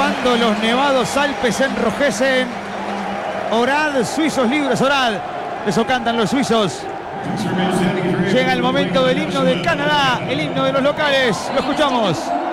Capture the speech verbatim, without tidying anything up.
Cuando los nevados Alpes se enrojecen. Orad, suizos libres, orad. Eso cantan los suizos. Llega el momento del himno de Canadá, el himno de los locales. Lo escuchamos.